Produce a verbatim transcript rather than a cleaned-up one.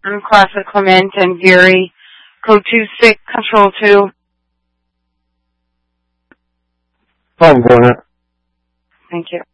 I'm Classic Clement and Gary, code two six, control two. I'm going it. Thank you.